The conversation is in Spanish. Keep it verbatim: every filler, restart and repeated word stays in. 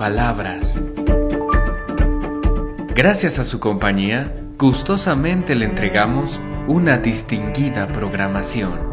palabras. Gracias a su compañía, gustosamente le entregamos una distinguida programación.